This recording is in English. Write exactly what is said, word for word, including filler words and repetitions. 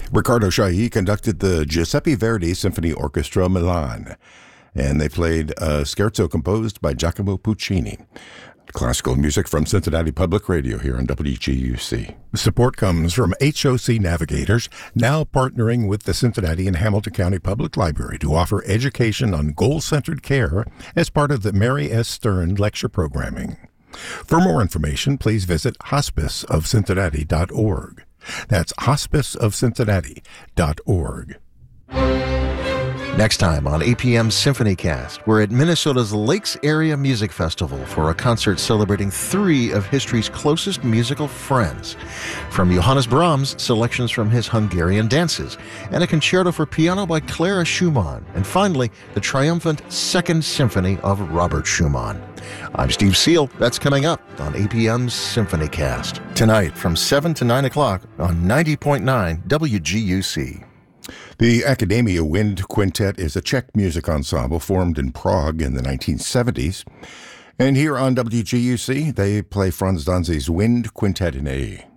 Riccardo Chailly conducted the Giuseppe Verdi Symphony Orchestra Milan, and they played a scherzo composed by Giacomo Puccini. Classical music from Cincinnati Public Radio here on W G U C. Support comes from H O C Navigators, now partnering with the Cincinnati and Hamilton County Public Library to offer education on goal-centered care as part of the Mary S. Stern lecture programming. For more information, please visit hospice of cincinnati dot org. That's hospice of cincinnati dot org. Next time on A P M's SymphonyCast, we're at Minnesota's Lakes Area Music Festival for a concert celebrating three of history's closest musical friends. From Johannes Brahms, selections from his Hungarian dances, and a concerto for piano by Clara Schumann, and finally, the triumphant Second Symphony of Robert Schumann. I'm Steve Seal. That's coming up on A P M's SymphonyCast. Tonight from seven to nine o'clock on ninety point nine W G U C. The Academia Wind Quintet is a Czech music ensemble formed in Prague in the nineteen seventies. And here on W G U C, they play Franz Danzi's Wind Quintet in A.